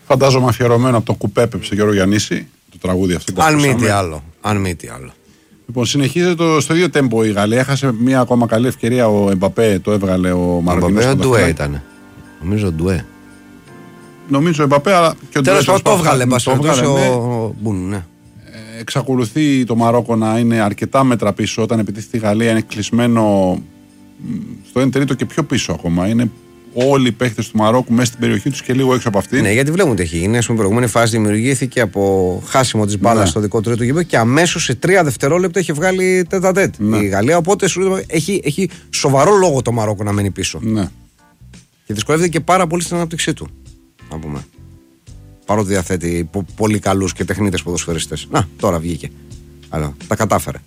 Φαντάζομαι αφιερωμένο από τον Κουπέπε σε Γιώργο Γιαννήση, το τραγούδι αυτό. Αν μη τι άλλο. Λοιπόν, συνεχίζεται στο ίδιο τέμπο η Γαλλία. Έχασε μια ακόμα καλή ευκαιρία ο Εμπαπέ, το έβγαλε ο Μαροκινός. Ο Ντουέ ήταν. Νομίζω Ντουέ. Νομίζω ο Εμπαπέ, αλλά και ο Ντουέ. Τέλος πάντων το έβγαλε. Ναι. Εξακολουθεί το Μαρόκο να είναι αρκετά μέτρα πίσω. Όταν επιτίθεται η Γαλλία είναι κλεισμένο στο 1 τρίτο και πιο πίσω ακόμα. Είναι όλοι οι παίχτες του Μαρόκου μέσα στην περιοχή τους και λίγο έξω από αυτήν. Ναι, γιατί βλέπουν τι έχει γίνει. Στην προηγούμενη φάση δημιουργήθηκε από χάσιμο της μπάλας στο δικό του τρίτο γήπεδο και αμέσως σε 3 δευτερόλεπτα έχει βγάλει τέτα-τέτ η Γαλλία. Οπότε έχει σοβαρό λόγο το Μαρόκο να μένει πίσω. Ναι. Και δυσκολεύεται και πάρα πολύ στην ανάπτυξή του. Να πούμε. Παρότι διαθέτει πολύ καλούς και τεχνίτες ποδοσφαιριστές. Να, τώρα βγήκε. Αλλά τα κατάφερε.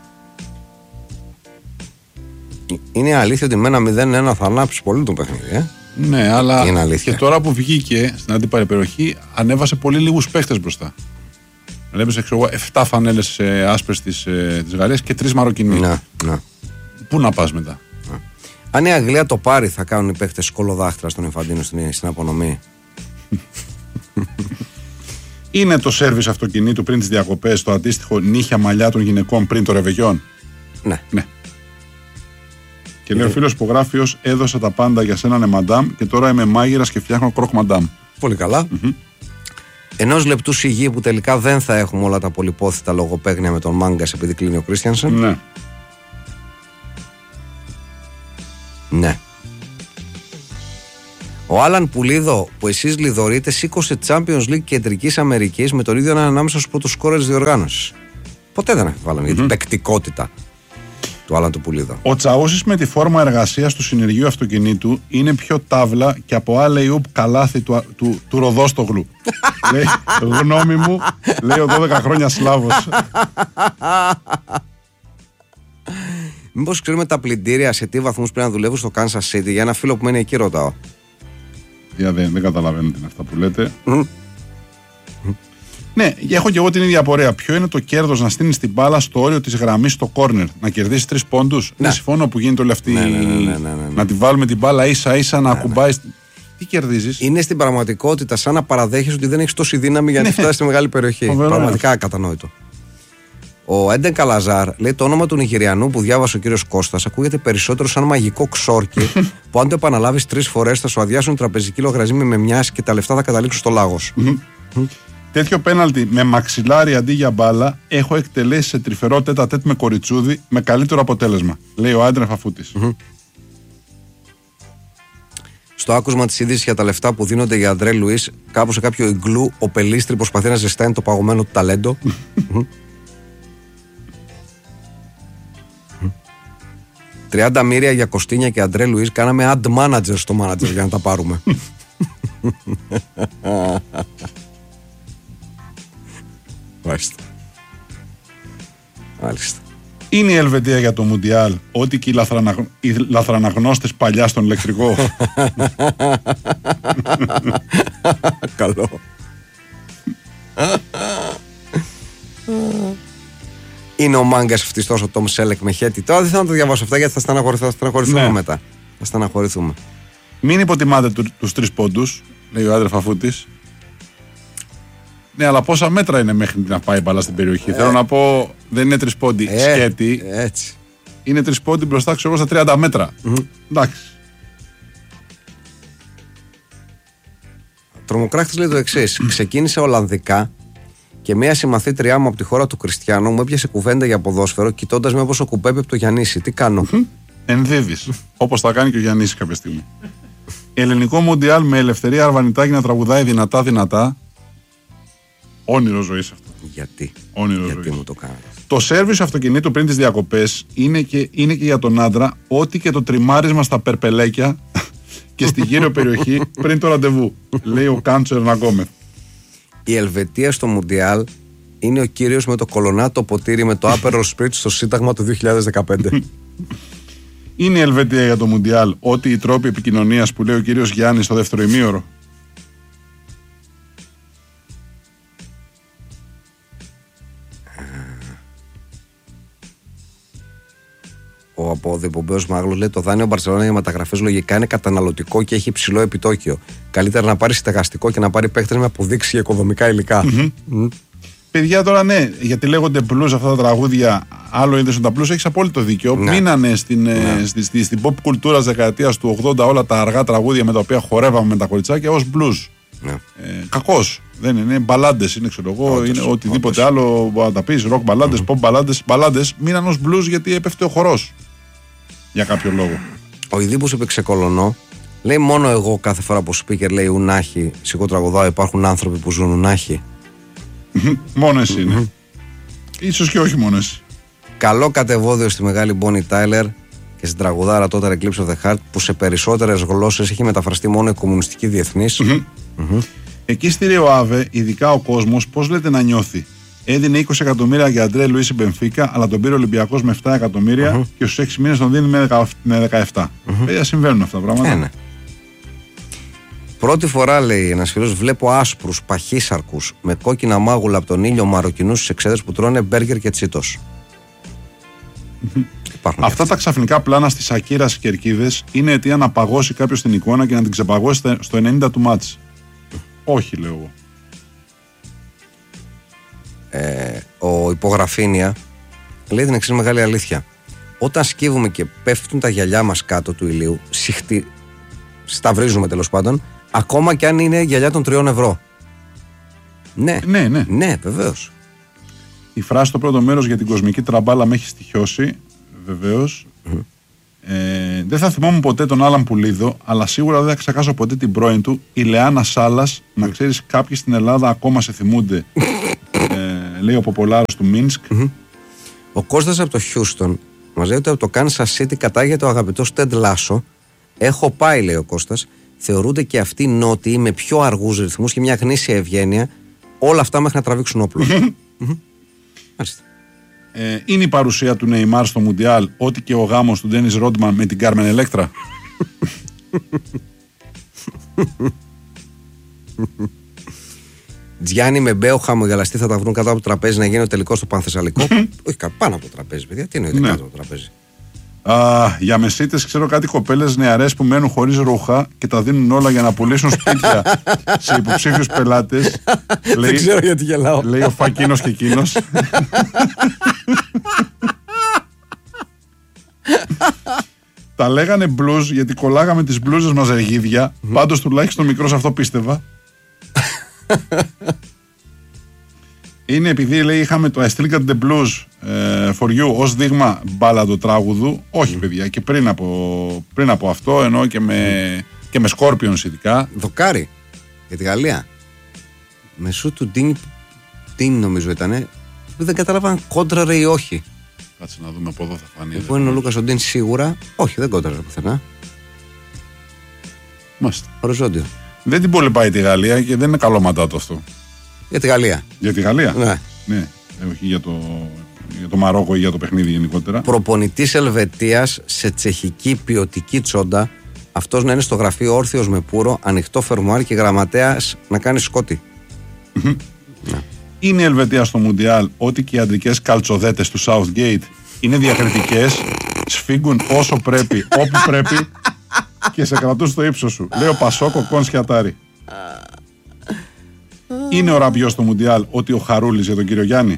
Είναι αλήθεια ότι με ένα 0-1 θα ανάψει πολύ το παιχνίδι, Ναι, αλλά και τώρα που βγήκε στην αντίπαλη περιοχή, ανέβασε πολύ λίγους παίχτες μπροστά. Ανέβασε 7 φανέλες άσπρες της Γαλλίας και 3 Μαροκινοί. Ναι. Πού να πας μετά. Αν η Αγγλία το πάρει, θα κάνουν οι παίχτες σκολοδάχτρα στον Ιφαντίνο στην απονομή. Είναι το σέρβις αυτοκινήτου πριν τις διακοπές το αντίστοιχο νύχια μαλλιά των γυναικών πριν το ρεβεγιόν. Ναι. Και λέει ο φίλος που γράφει ως έδωσα τα πάντα για σένα, μαντάμ, και τώρα είμαι μάγειρας και φτιάχνω κρόκ μαντάμ. Πολύ καλά. Ενός λεπτού σιγή που τελικά δεν θα έχουμε όλα τα πολυπόθητα λογοπαίγνια με τον Μάγκας επειδή κλείνει ο Κρίστιανσεν. Ναι. Ο Άλαν Πουλίδο, που εσείς λιδωρείτε, σήκωσε Champions League Κεντρικής Αμερικής με τον ίδιο να είναι ανάμεσα στους πρώτους σκόρερ της διοργάνωσης. Ποτέ δεν αμφιβάλλαμε για την παικτικότητα του Άλαν του Πουλίδο. Ο Τσαούσης με τη φόρμα εργασίας του συνεργείου αυτοκινήτου είναι πιο τάβλα και από άλλεϊουπ καλάθι του Ροδόστογλου. Λέει, γνώμη μου, λέει ο 12 χρόνια Σλάβος. Μήπως ξέρουμε τα πλυντήρια σε τι βαθμούς πρέπει να δουλεύουν στο Kansas City? Για ένα φίλο που μένει εκεί ρωτάω. Δεν καταλαβαίνω τι είναι αυτά που λέτε. Ναι, έχω και εγώ την ίδια απορία. Ποιο είναι το κέρδος να στείνεις την μπάλα στο όριο της γραμμής στο κόρνερ, να κερδίσεις 3 πόντους? Δεν συμφωνώ που γίνεται όλη αυτή. Να τη βάλουμε την μπάλα ίσα-ίσα να ακουμπάει. Τι κερδίζεις? Είναι στην πραγματικότητα σαν να παραδέχεις ότι δεν έχεις τόση δύναμη για να τη φτάσει στη μεγάλη περιοχή. Πραγματικά ακατανόητο. Ο Έντεν Καλαζάρ λέει το όνομα του Νιγηριανού που διάβασε ο κύριος Κώστας ακούγεται περισσότερο σαν μαγικό ξόρκι που αν το επαναλάβεις 3 φορές θα σου αδειάσουν τραπεζική λογαριασμοί με μιας και τα λεφτά θα καταλήξουν στο Λάγος. Τέτοιο πέναλτι με μαξιλάρι αντί για μπάλα έχω εκτελέσει σε τρυφερό τέτα-τέτ με κοριτσούδι με καλύτερο αποτέλεσμα. Λέει ο Άντρε Φαφούτης. Στο άκουσμα της είδησης για τα λεφτά που δίνονται για Αντρέ Λουίς, κάπου σε κάποιο ιγκλού ο Πελίστρη προσπαθεί να ζεστάνει το παγωμένο του ταλέντο. 30 μοίρια για Κωστίνια και Αντρέ Λουίς. Κάναμε ad manager στο manager για να τα πάρουμε. Μάλιστα. Είναι η Ελβετία για το Μουντιάλ ό,τι και οι λαθραναγνώστες παλιά στον ηλεκτρικό. Καλό. Είναι ο μάγκας ευτιστός ο Τόμ Σέλεκ με χέτη. Τώρα δεν θα το διαβάσω αυτά γιατί θα στεναχωρηθούμε μετά. Θα στεναχωρηθούμε. Μην υποτιμάτε τους 3 πόντους, λέει ο Άντρε Φαφούτης. Ναι, αλλά πόσα μέτρα είναι μέχρι να πάει μπάλα στην περιοχή? Θέλω να πω, δεν είναι 3 πόντι σκέτη. Έτσι. Είναι 3 πόντι μπροστά, ξέρω εγώ, στα 30 μέτρα. Εντάξει. Τρομοκράτης λέει το εξής. Ξεκίνησε Ολλανδικά και μια συμμαθήτριά μου από τη χώρα του Κριστιανού μου έπιασε κουβέντα για ποδόσφαιρο κοιτώντας με όπως ο Κουπέπε από το Γιαννήση. Τι κάνω? Ενδύβεις. Όπως θα κάνει και ο Γιαννήσης κάποια στιγμή. Ελληνικό Μουντιάλ με Ελευθερία Αρβανιτάκη να τραγουδάει δυνατά. Όνειρο ζωής αυτό. Γιατί? Γιατί μου το κάνετε? Το σέρβις αυτοκινήτου πριν τις διακοπές είναι και για τον άντρα ό,τι και το τριμάρισμα στα περπελέκια και στη γύρω περιοχή πριν το ραντεβού. Λέει ο Κάντσο Ερναγκόμεθ. Η Ελβετία στο Μουντιάλ είναι ο κύριος με το κολονάτο ποτήρι με το Aperol Spritz στο Σύνταγμα του 2015. Είναι η Ελβετία για το Μουντιάλ ό,τι οι τρόποι επικοινωνίας που λέει ο κύριος Γιάννης στο δεύτερο ημίωρο. Ο από διπομπέο Μάγλο. Λέει: το δάνειο Μπαρσελόνα για μεταγραφές λογικά είναι καταναλωτικό και έχει υψηλό επιτόκιο. Καλύτερα να πάρει στεγαστικό και να πάρει παίχτες με αποδείξεις για οικοδομικά υλικά. Παιδιά, τώρα ναι, γιατί λέγονται blues αυτά τα τραγούδια, άλλο είδες τα blues, έχεις απόλυτο δίκιο. Ναι. Μείνανε στην pop κουλτούρα της δεκαετίας του 80 όλα τα αργά τραγούδια με τα οποία χορεύαμε με τα κοριτσάκια ως blues. Ναι. Κακός. Δεν είναι μπαλάντες, είναι ξέρω εγώ, είναι οτιδήποτε άλλο μπορεί να τα πεις, rock μπαλάντες, pop μπαλάντες. Μπαλάντες μείναν ως blues γιατί έπεφτε ο χορός. Για κάποιο λόγο. Ο Ιδίπος είπε ξεκολωνώ. Λέει: μόνο εγώ κάθε φορά που speaker λέει ουνάχη, σηκώ τραγουδάω, υπάρχουν άνθρωποι που ζουν ουνάχη. Μόνο εσύ είναι. Ίσως και όχι μόνο εσύ. Καλό κατεβόδιο στη μεγάλη Bonnie Tyler και στην τραγουδάρα Total Eclipse of the Heart που σε περισσότερες γλώσσες έχει μεταφραστεί μόνο η κομμουνιστική διεθνής. Εκεί στη Ρίο Άβε, ειδικά ο κόσμος, πώς λέτε να νιώθει. Έδινε 20 εκατομμύρια για Αντρέ Λουίς η Μπενφίκα, αλλά τον πήρε ο Ολυμπιακός με 7 εκατομμύρια και στους 6 μήνες τον δίνει με 17. Βέβαια συμβαίνουν αυτά τα πράγματα. Ναι. Πρώτη φορά, λέει ένας φίλος, βλέπω άσπρους παχύσαρκους με κόκκινα μάγουλα από τον ήλιο Μαροκινούς στους εξέδρες που τρώνε μπέργκερ και τσίτος. Αυτά τα ξαφνικά πλάνα στις Ακύρας Κερκίδες είναι αιτία να παγώσει κάποιος την εικόνα και να την ξεπαγώσει στο 90 του μάτς. Όχι, λέω εγώ. Ο Υπογραφήνια λέει την εξής μεγάλη αλήθεια. Όταν σκύβουμε και πέφτουν τα γυαλιά μας κάτω του ηλίου, σταυρίζουμε τέλος πάντων, ακόμα και αν είναι γυαλιά των 3 ευρώ. Ναι, βεβαίως. Η φράση στο πρώτο μέρος για την κοσμική τραμπάλα με έχει στοιχειώσει, βεβαίως. Δεν θα θυμόμουν ποτέ τον Άλαν Πουλίδο, αλλά σίγουρα δεν θα ξεχάσω ποτέ την πρώην του, η Λεάνα Σάλας. Να ξέρεις, κάποιοι στην Ελλάδα ακόμα σε θυμούνται. Λέει ο Ποπολάρος του Μίνσκ. Ο Κώστας από το Χιούστον μας λέει ότι από το Kansas City κατάγεται ο αγαπητός Τεντ Λάσο. Έχω πάει, λέει ο Κώστας. Θεωρούνται και αυτοί νότιοι με πιο αργούς ρυθμούς και μια γνήσια ευγένεια. Όλα αυτά μέχρι να τραβήξουν όπλο. Είναι η παρουσία του Νεϊμάρ στο Μουντιάλ ό,τι και ο γάμος του Ντένις Ρόντμαν με την Κάρμεν Ελέκτρα. Τζιάννη με Μπέο χαμογελαστή θα τα βρουν κάτω από το τραπέζι να γίνει ο τελικός στο Πανθεσσαλικό. Όχι, πάνω από το τραπέζι, παιδιά. Τι εννοείται κάτω από το τραπέζι. Για μεσίτες ξέρω κάτι κοπέλες νεαρές που μένουν χωρίς ρούχα και τα δίνουν όλα για να πουλήσουν σπίτια σε υποψήφιους πελάτες. Δεν ξέρω γιατί γελάω. Λέει ο Φακίνος και εκείνος. Τα λέγανε blues γιατί κολλάγαμε τις μπλούζες μας αργίδια. Πάντως τουλάχιστον μικρός αυτό πίστευα. Είναι επειδή λέει είχαμε το I still got the blues for you ως δείγμα μπάλαντο τράγουδου. Όχι παιδιά, και πριν από αυτό ενώ και με Scorpions ειδικά. Δοκάρι για τη Γαλλία. Μεσού του Ντίν νομίζω ήτανε. Δεν κατάλαβαν κόντραρε ή όχι. Κάτσε να δούμε από εδώ θα φανεί. Πού είναι ο Λούκας ο Ντίν σίγουρα. Όχι, δεν κόντραρε πουθενά. Μάλιστα. Οριζόντιο. Δεν την πολυπάει τη Γαλλία και δεν είναι καλό μαντάτο αυτό. Για τη Γαλλία. Για τη Γαλλία. Ναι. Όχι για το Μαρόκο ή για το παιχνίδι γενικότερα. Προπονητής Ελβετίας σε τσεχική ποιοτική τσόντα. Αυτός να είναι στο γραφείο όρθιος με πουρο, ανοιχτό φερμουάρ και γραμματέας να κάνει σκότι. Είναι η Ελβετία στο Μουντιάλ ότι και οι αντρικές καλτσοδέτες του Southgate είναι διακριτικές, σφίγγουν όσο πρέπει, όπου πρέπει και σε κρατούν στο ύψος σου. Λέει ο Πασόκο Κον Σιατάρη. Είναι ο Ραμπιός στο Μουντιάλ ότι ο Χαρούλης για τον κύριο Γιάννη.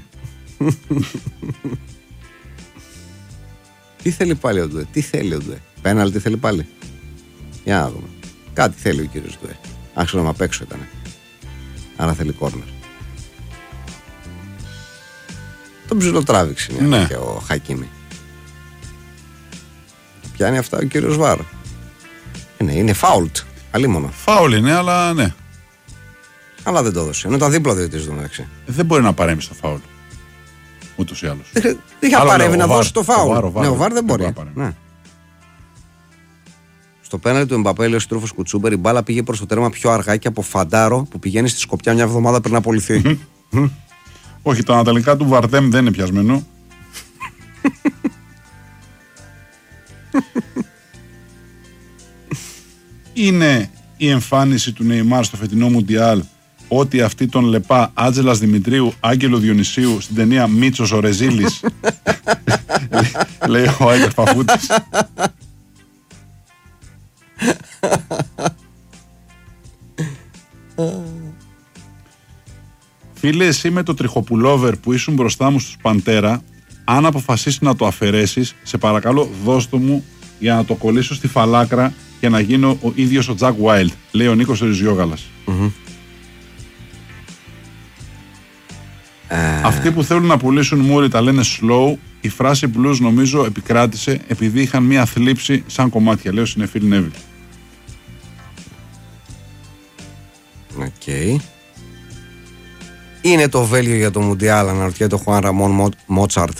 Τι θέλει πάλι ο Ντουέ, Πέναλτι θέλει πάλι. Για να δούμε. Κάτι θέλει ο κύριος Ντουέ. Άξιο να απ' έξω ήταν. Άρα θέλει κόρνερ. Τον ψιλοτράβηξε και ο Χακίμι. Πιάνει αυτά ο κύριος Βάρ. Είναι φάουλτ. Αλίμονο. Φάουλ είναι, αλλά ναι. Αλλά δεν το έδωσε. Είναι τα δίπλα διαιτητής του μεταξύ. Δεν μπορεί να παρέμβει στο φάουλ. Ούτως ή άλλως. Δεν είχα παρέμβει να δώσει το φάουλ. Ο Βάρ δεν μπορεί. Στο πέναλτι του Εμπαπέ, λέει ο Στρούφος Κουτσούμπερ, η μπάλα πήγε προς το τέρμα πιο αργά και από Φαντάρο που πηγαίνει στη Σκοπιά μια εβδομάδα πριν απολυθεί. Όχι, τα ανατολικά του Βαρδέμ δεν είναι πιασμένο. Είναι η εμφάνιση του Νεϊμάρ στο φετινό Μουντιάλ ότι αυτή τον λεπά Άτζελας Δημητρίου, Άγγελο Διονυσίου στην ταινία Μίτσος ο Ρεζίλης. Λέει ο Άιτας Παφούτης. Φίλε, εσύ με το τριχοπουλόβερ που ήσουν μπροστά μου στους Παντέρα, αν αποφασίσεις να το αφαιρέσεις, σε παρακαλώ δώσ' το μου για να το κολλήσω στη φαλάκρα και να γίνω ο ίδιος ο Τζακ Wild, λέει ο Νίκος Ριζιόγαλας. Αυτοί που θέλουν να πουλήσουν μούρι τα λένε slow. Η φράση blues νομίζω επικράτησε επειδή είχαν μία θλίψη σαν κομμάτια, λέει ο Συνεφίλ Νέβιλ. Οκ. Είναι το Βέλγιο για το Μουντιάλ, αναρωτιέται ο Χουάν Ραμόν Μότσαρτ,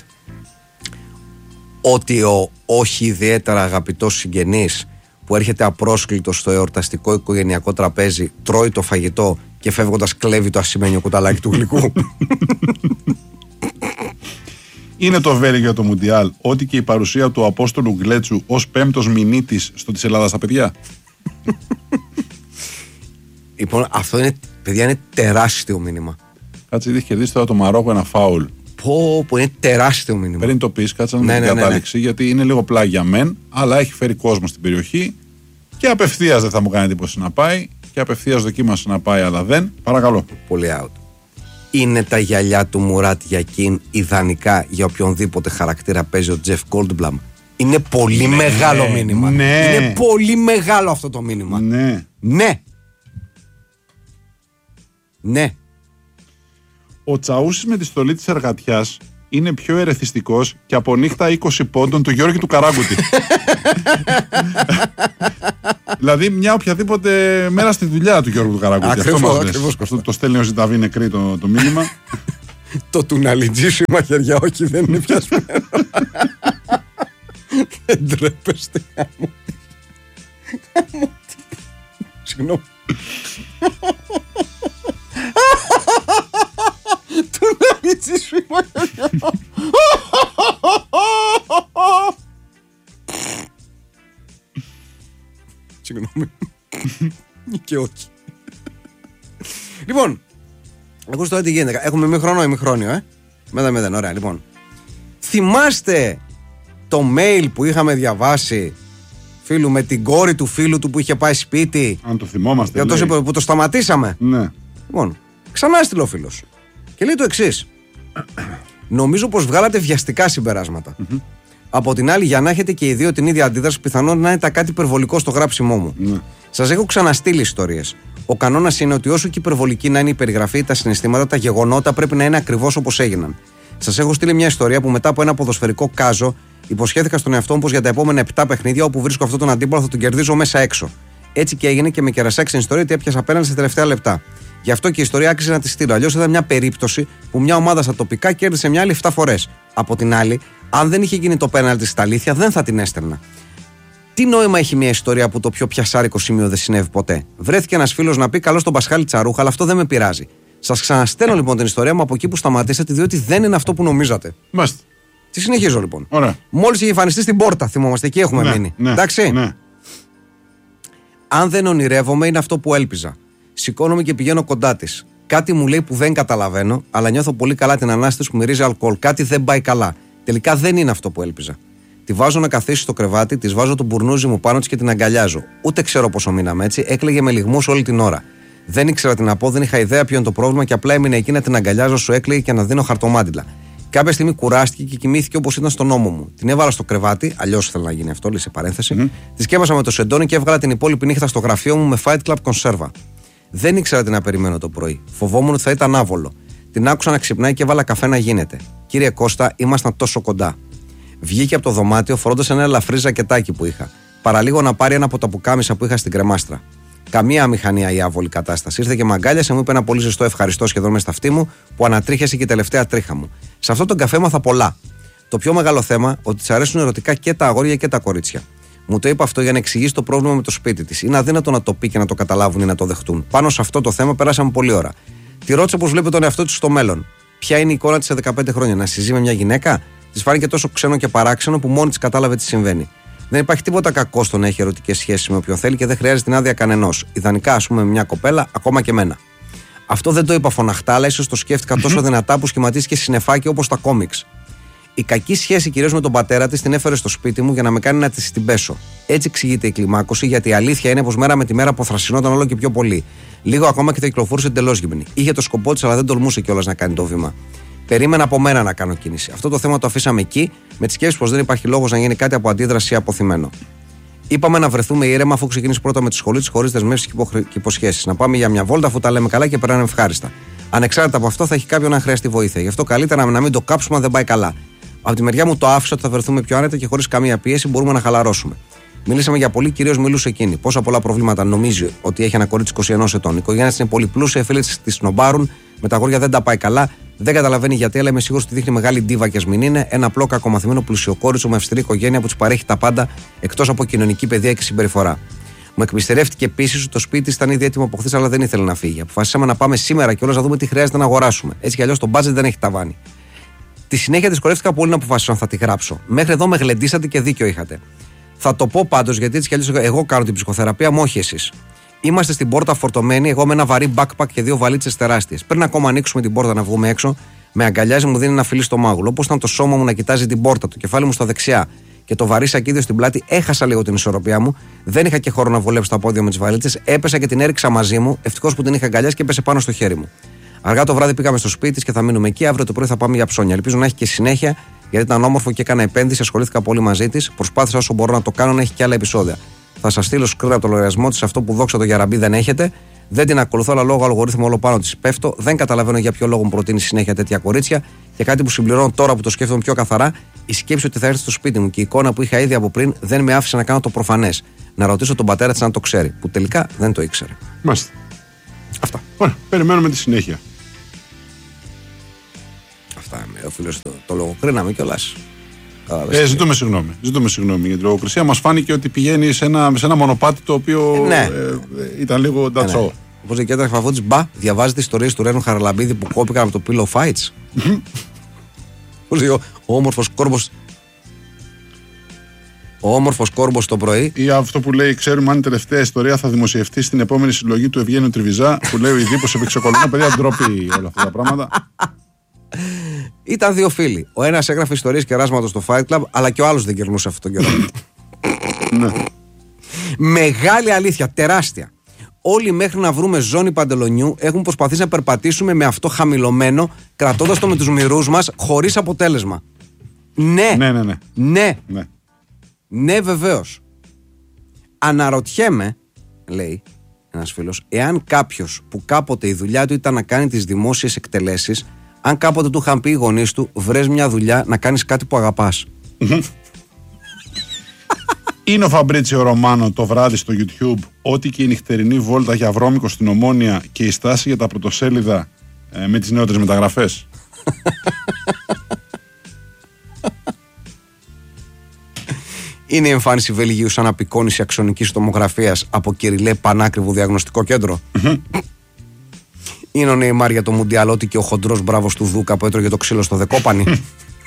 ότι ο όχι ιδιαίτερα αγαπητός συγγενής που έρχεται απρόσκλητος στο εορταστικό οικογενειακό τραπέζι, τρώει το φαγητό και φεύγοντας κλέβει το ασημένιο κουταλάκι του γλυκού. Είναι το Βέλγιο για το Μουντιάλ, ότι και η παρουσία του Απόστολου Γκλέτσου ως πέμπτος μηνύτης στο της Ελλάδας στα παιδιά. Λοιπόν, αυτό είναι, παιδιά, είναι τεράστιο μήνυμα. Κάτσε, ήδη έχει κερδίσει τώρα το Μαρόκο ένα φάουλ. Πω, είναι τεράστιο μήνυμα. Πριν το πεις, κάτσε να μην την κατάληξη, γιατί είναι λίγο πλάγια μεν, αλλά έχει φέρει κόσμο στην περιοχή και απευθείας δεν θα μου κάνει εντύπωση να πάει και απευθείας δοκίμασε να πάει, αλλά δεν. Παρακαλώ. Πολύ out. Είναι τα γυαλιά του Μουράτ Γιακίν ιδανικά για οποιονδήποτε χαρακτήρα παίζει ο Τζεφ Γκόλντμπλαμ? Είναι πολύ μεγάλο μήνυμα. Ναι. Είναι πολύ μεγάλο αυτό το μήνυμα. Ναι. Ναι. Ναι. Ο Τσαούσης με τη στολή της εργατιάς είναι πιο ερεθιστικός και από νύχτα 20 πόντων του Γιώργη του Καράγκουτη. Δηλαδή μια οποιαδήποτε μέρα στη δουλειά του Γιώργου του Καράγκουτη. Αυτό το στέλνει ο Ζηταβή νεκρή το μήνυμα. Το του να λυτζήσει η μαχαιριά, όχι, δεν είναι πιασμένο. Δεν τρέπεστε. Συγγνώμη. Του να λυτζήσει η μαχαιριά. Συγγνώμη. Και όχι. Λοιπόν, ακούστε τώρα τι γίνεται. Έχουμε ημιχρόνιο, Μετά, ωραία, λοιπόν. Θυμάστε το mail που είχαμε διαβάσει, φίλου, με την κόρη του φίλου του που είχε πάει σπίτι? Αν το θυμόμαστε. Για το που το σταματήσαμε. Ναι. Λοιπόν, ξανά έστειλε ο φίλος και λέει το εξής. Νομίζω πως βγάλατε βιαστικά συμπεράσματα. Από την άλλη, για να έχετε και οι δύο την ίδια αντίδραση, πιθανόν να είναι τα κάτι υπερβολικό στο γράψιμό μου. Ναι. Σας έχω ξαναστείλει ιστορίες. Ο κανόνας είναι ότι όσο και υπερβολική να είναι η περιγραφή, τα συναισθήματα, τα γεγονότα πρέπει να είναι ακριβώς όπως έγιναν. Σας έχω στείλει μια ιστορία που μετά από ένα ποδοσφαιρικό κάζο υποσχέθηκα στον εαυτό μου πως για τα επόμενα 7 παιχνίδια, όπου βρίσκω αυτόν τον αντίπαλο, θα τον κερδίζω μέσα έξω. Έτσι και έγινε και με κερασάξει την ιστορία ότι έπιασα απέναντι στα τελευταία λεπτά. Γι' αυτό και η ιστορία άξιζε να τη στείλω. Αλλιώς ήταν μια περίπτωση που μια ομάδα στα τοπικά κέρδισε μια άλλη 7 φορές. Από την άλλη, αν δεν είχε γίνει το πέναλτι στα αλήθεια, δεν θα την έστελνα. Τι νόημα έχει μια ιστορία που το πιο πιασάρικο σημείο δεν συνέβη ποτέ? Βρέθηκε ένας φίλος να πει καλώς τον Πασχάλη Τσαρούχα, αλλά αυτό δεν με πειράζει. Σας ξαναστέλνω λοιπόν την ιστορία μου από εκεί που σταματήσατε, διότι δεν είναι αυτό που νομίζατε. Μάλιστα. Τι συνεχίζω λοιπόν. Ωραία. Μόλις είχε εμφανιστεί στην πόρτα, θυμόμαστε, εκεί έχουμε μείνει. Ναι, εντάξει. Ναι. Αν δεν ονειρεύομαι, είναι αυτό που έλπιζα. Σηκώνομαι και πηγαίνω κοντά της. Κάτι μου λέει που δεν καταλαβαίνω, αλλά νιώθω πολύ καλά την ανάσταση που μυρίζει αλκοόλ. Κάτι δεν πάει καλά. Τελικά δεν είναι αυτό που έλπιζα. Τη βάζω να καθίσει στο κρεβάτι, τη βάζω το μπουρνούζι μου πάνω της και την αγκαλιάζω. Ούτε ξέρω πόσο μείναμε έτσι, έκλαιγε με λυγμούς όλη την ώρα. Δεν ήξερα τι να πω, δεν είχα ιδέα ποιο είναι το πρόβλημα και απλά έμεινε εκεί να την αγκαλιάζω, σου έκλαιγε και να δίνω χαρτομάτιλα. Κάποια στιγμή κουράστηκε και κοιμήθηκε όπως ήταν στον νόμο μου. Την έβαλα στο κρεβάτι, αλλιώς ήθελα να γίνει αυτό, λέει σε παρένθεση. Τη σκέπασα με το σεντόνι και έβγαλα την υπόλοιπη νύχτα στο γραφείο μου με Fight Club κονσέρβα. Δεν ήξερα τι να περιμένω το πρωί. Φοβόμουν ότι θα ήταν άβολο. Την άκουσα να ξυπνάει και έβαλα καφέ να γίνεται. Κύριε Κώστα, ήμασταν τόσο κοντά. Βγήκε από το δωμάτιο φορώντας ένα ελαφρύ ζακετάκι που είχα. Παραλίγο να πάρει ένα από τα πουκάμισα που είχα στην κρεμάστρα. Καμία αμηχανία η άβολη κατάσταση. Ήρθε και μ' αγκάλιασε, μου είπε ένα πολύ ζεστό ευχαριστώ σχεδόν με στα αυτή μου, που ανατρίχιασε και η τελευταία τρίχα μου. Σε αυτόν τον καφέ μάθα πολλά. Το πιο μεγάλο θέμα, ότι της αρέσουν ερωτικά και τα αγόρια και τα κορίτσια. Μου το είπε αυτό για να εξηγήσει το πρόβλημα με το σπίτι της. Είναι αδύνατο να το πει και να το καταλάβουν ή να το δεχτούν. Πάνω σε αυτό το θέμα πέρασαμε πολλή ώρα. Τη ρώτησα πώς βλέπει τον εαυτό της στο μέλλον. Ποια είναι η εικόνα της σε 15 χρόνια, να συζεί με μια γυναίκα? Της φάνηκε τόσο ξένο και παράξενο που μόνη της κατάλαβε τι συμβαίνει. Δεν υπάρχει τίποτα κακό στο να έχει ερωτικές σχέσεις με όποιον θέλει και δεν χρειάζεται την άδεια κανενός. Ιδανικά, ας πούμε, με μια κοπέλα, ακόμα και εμένα. Αυτό δεν το είπα φωναχτά, αλλά ίσως το σκέφτηκα τόσο δυνατά που σχηματίστηκε συννεφάκι όπως τα κόμιξ. Η κακή σχέση κυρίως με τον πατέρα της την έφερε στο σπίτι μου για να με κάνει να της την πέσω. Έτσι εξηγείται η κλιμάκωση, γιατί η αλήθεια είναι πως μέρα με τη μέρα αποθρασινόταν όλο και πιο πολύ. Λίγο ακόμα και θα κυκλοφορούσε εντελώς γυμνή. Είχε το σκοπό της, αλλά δεν τολμούσε κιόλας να κάνει το βήμα. Περίμενα από μένα να κάνω κίνηση. Αυτό το θέμα το αφήσαμε εκεί, με τη σκέψη πως δεν υπάρχει λόγος να γίνει κάτι από αντίδραση ή αποθυμένο. Είπαμε να βρεθούμε ήρεμα αφού ξεκίνησε πρώτα με τη σχολή της, χωρίς δεσμεύσεις και υποσχέσεις. Να πάμε για μια βόλτα αφού τα λέμε καλά και περνάμε ευχάριστα. Ανεξάρτητα από αυτό, θα έχει κάποιον να χρειαστεί βοήθεια. Γι' αυτό καλύτερα να μην το κάψουμε αν δεν πάει καλά. Από τη μεριά μου το άφησα ότι θα βρεθούμε πιο άνετα και χωρίς καμία πίεση μπορούμε να χαλαρώσουμε. Μιλήσαμε για πολύ, κυρίως μιλούσε εκείνη. Πόσα πολλά προβλήματα νομίζει ότι έχει ένα κορίτσι 21 ετών. Η οικογένεια της είναι πολύ πλούσια, οι φίλοι της τη σνομπάρουν, με τα αγόρια δεν τα πάει καλά, δεν καταλαβαίνει γιατί, αλλά είμαι σίγουρος ότι δείχνει μεγάλη ντίβα και ας μην είναι. Ένα απλό κακομαθημένο πλουσιοκόριτσο με αυστηρή οικογένεια που της παρέχει τα πάντα εκτός από κοινωνική παιδεία και συμπεριφορά. Μου εκμυστηρεύτηκε επίσης ότι το σπίτι ήταν ήδη έτοιμο από χθες, αλλά δεν ήθελε να φύγει. Αποφασίσαμε να πάμε σήμερα κιόλας να δούμε τι χρειάζεται να αγοράσουμε. Έτσι κι αλλιώς το μπάτζετ δεν έχει ταβάνι. Τη συνέχεια δυσκολεύτηκα πολύ να αποφασίσω αν θα τη γράψω. Μέχρι εδώ με γλεντήσατε και δίκιο είχατε. Θα το πω πάντως, γιατί έτσι κι αλλιώς εγώ κάνω την ψυχοθεραπεία μου, όχι εσείς. Είμαστε στην πόρτα φορτωμένοι, εγώ με ένα βαρύ backpack και 2 βαλίτσες τεράστιες. Πριν ακόμα ανοίξουμε την πόρτα να βγούμε έξω, με αγκαλιάζει, μου δίνει ένα φιλί στο μάγουλο. Όπως ήταν το σώμα μου να κοιτάζει την πόρτα, το κεφάλι μου στα δεξιά και το βαρύ σακίδιο στην πλάτη, έχασα λίγο την ισορροπία μου. Δεν είχα και χώρο να βολέψω τα πόδια με τις βαλίτσες. Έπεσα και την έριξα μαζί μου. Ευτυχώς που την είχα αγκαλιάσει και έπεσε πάνω στο χέρι μου. Αργά το βράδυ πήγαμε στο σπίτι της και θα μείνουμε εκεί. Αύριο το πρωί θα πάμε για ψώνια. Ελπίζω να έχει και συνέχεια, γιατί ήταν όμορφο και έκανα επένδυση. Ασχολήθηκα πολύ μαζί της. Προσπάθησα όσο μπορώ να το κάνω, να έχει και άλλα επεισόδια. Θα σας στείλω screen από το λογαριασμό της, αυτό που δόξα το Γιαραμπή δεν έχετε. Δεν την ακολουθώ, αλλά λόγω αλγορίθμου όλο πάνω της πέφτω. Δεν καταλαβαίνω για ποιο λόγο μου προτείνει συνέχεια τέτοια κορίτσια. Και κάτι που συμπληρώνω τώρα που το σκέφτομαι πιο καθαρά, η σκέψη ότι θα έρθει στο σπίτι μου και η εικόνα που είχα ήδη από πριν δεν με άφησε να κάνω το προφανές. Να ρωτήσω τον πατέρα της αν το ξέρει, που τελικά δεν το ήξερε. Μάλιστα. Αυτά. Ωραία, περιμένουμε τη συνέχεια. Αυτά. Ο φίλος το λογοκρίναμε κιόλας. Ζητούμε συγγνώμη για την λογοκρισία. Μας φάνηκε ότι πηγαίνει σε ένα μονοπάτι το οποίο ήταν λίγο ντατσό. Όπως εκεί έτρεχε Φαφούτης, διαβάζετε ιστορίες του Ρένου Χαραλαμπίδη που κόπηκαν από το Pillow Fights. Πώς λέει ο όμορφος κόρμπος το πρωί. Ή αυτό που λέει, ξέρουμε αν η τελευταία ιστορία θα δημοσιευτεί στην επόμενη συλλογή του Ευγένιου Τριβιζά, που λέει ο Ιδίπος επεξεκολουθούν. Παιδιά, ντροπή όλα αυτά τα πράγματα. Ήταν 2 φίλοι. Ο ένας έγραφε ιστορίες κεράσματος στο Fight Club, αλλά και ο άλλος δεν κερνούσε αυτόν τον καιρό. Ναι. Μεγάλη αλήθεια, τεράστια. Όλοι μέχρι να βρούμε ζώνη παντελονιού έχουν προσπαθήσει να περπατήσουμε με αυτό χαμηλωμένο, κρατώντας το με τους μυρούς μας, χωρίς αποτέλεσμα. Ναι, βεβαίως. Αναρωτιέμαι, λέει ένας φίλος, εάν κάποιος που κάποτε η δουλειά του ήταν να κάνει τις δημόσιες εκτελέσεις, αν κάποτε του είχαν πει οι γονείς του, βρες μια δουλειά να κάνεις κάτι που αγαπάς. Είναι ο Φαμπρίτσιο Ρωμάνο το βράδυ στο YouTube, ό,τι και η νυχτερινή βόλτα για βρώμικο στην Ομόνια και η στάση για τα πρωτοσέλιδα με τις νεότερες μεταγραφές. Είναι η εμφάνιση Βελγίου σαν απεικόνιση αξονικής τομογραφίας από Κυριλέ πανάκριβο διαγνωστικό κέντρο. Είναι ο Νεϊμάρ για το Μουντιάλ, ότι και ο χοντρός μπράβος του Δούκα που έτρωγε το ξύλο στο Δεκόπανη.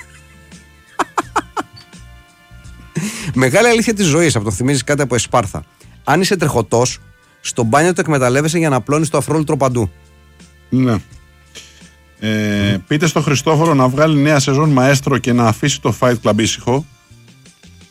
Μεγάλη αλήθεια της ζωής, από το θυμίζεις κάτι από Εσπάρθα. Αν είσαι τρεχωτός, στο μπάνιο το εκμεταλλεύεσαι για να πλώνεις το αφρόλουτρο παντού. Ναι. Πείτε στο Χριστόφορο να βγάλει νέα σεζόν Μαέστρο και να αφήσει το Fight Club ήσυχο.